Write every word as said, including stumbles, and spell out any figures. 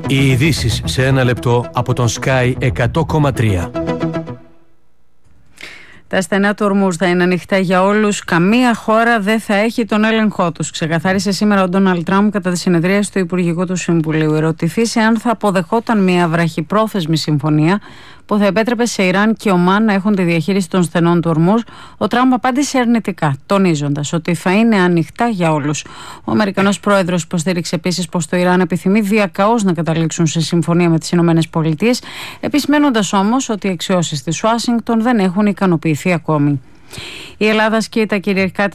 Οι ειδήσεις σε ένα λεπτό από τον Sky εκατό κόμμα τρία. Τα στενά του Ορμούζ θα είναι ανοιχτά για όλους. Καμία χώρα δεν θα έχει τον έλεγχό τους. Ξεκαθάρισε σήμερα ο Ντόναλντ Τραμπ κατά τη συνεδρίαση του Υπουργικού του Συμβουλίου. Ερωτηθείς εάν θα αποδεχόταν μια βραχυπρόθεσμη συμφωνία που θα επέτρεπε σε Ιράν και Ομάν να έχουν τη διαχείριση των στενών του Ορμούζ, ο Τραμπ απάντησε αρνητικά, τονίζοντας ότι θα είναι ανοιχτά για όλους. Ο Αμερικανός πρόεδρος υποστήριξε επίσης πως το Ιράν επιθυμεί διακαώς να καταλήξουν σε συμφωνία με τις ΗΠΑ, επισημένοντας όμως ότι οι αξιώσεις της Ουάσιγκτον δεν έχουν ικανοποιηθεί ακόμη. Η Ελλάδα ασκεί τα κυριαρχικά